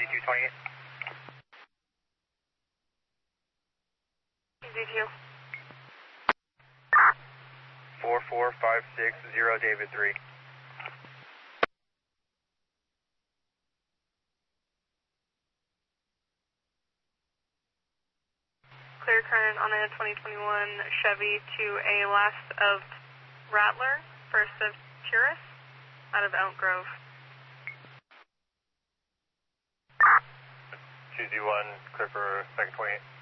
2228. Z2. 44560 David 3. Clear current on a 2021 Chevy to a last of Rattler, first of Purist, out of Elk Grove. 2Z1, clear for second 28.